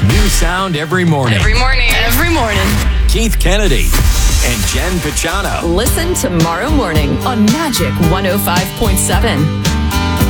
New sound every morning. Every morning. Every morning. Keith Kennedy and Jen Pachano. Listen tomorrow morning on Magic 105.7.